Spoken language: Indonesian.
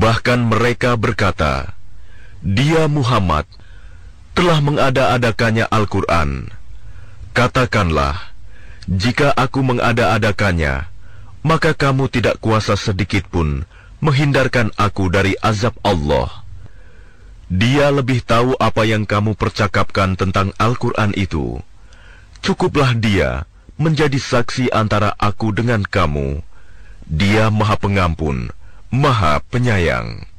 Bahkan mereka berkata, "Dia Muhammad telah mengada-adakannya Al-Quran." Katakanlah, jika aku mengada-adakannya, maka kamu tidak kuasa sedikitpun menghindarkan aku dari azab Allah. Dia lebih tahu apa yang kamu percakapkan tentang Al-Quran itu. Cukuplah dia menjadi saksi antara aku dengan kamu. Dia Maha Pengampun, Maha Penyayang.